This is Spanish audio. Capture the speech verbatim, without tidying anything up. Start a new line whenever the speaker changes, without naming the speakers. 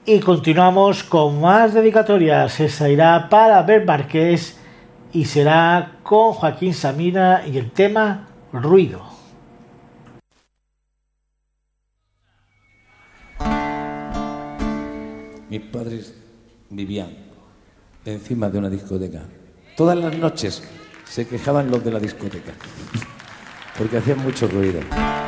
Y continuamos con más dedicatorias. Esa irá para Bert Márquez y será con Joaquín Sabina y el tema Ruido.
Mis padres vivían encima de una discoteca. Todas las noches se quejaban los de la discoteca porque hacían mucho ruido.